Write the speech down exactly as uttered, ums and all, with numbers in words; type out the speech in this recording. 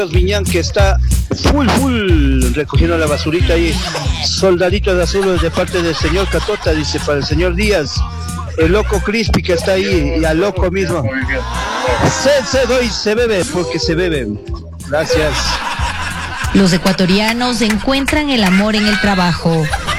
Viñán, que está full full recogiendo la basurita ahí. Soldadito de azul de parte del señor Catota, dice para el señor Díaz. El loco Crispy que está ahí, y al loco mismo. Se, se doy, se bebe, porque se bebe. Gracias. Los ecuatorianos encuentran el amor en el trabajo.